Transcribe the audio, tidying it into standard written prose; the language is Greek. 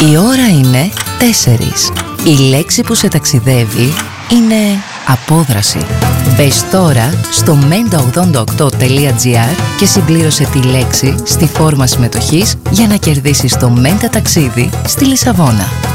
Η ώρα είναι 4. Η λέξη που σε ταξιδεύει είναι απόδραση. Μπες τώρα στο menta88.gr και συμπλήρωσε τη λέξη στη φόρμα συμμετοχής για να κερδίσεις το Menta ταξίδι στη Λισαβόνα.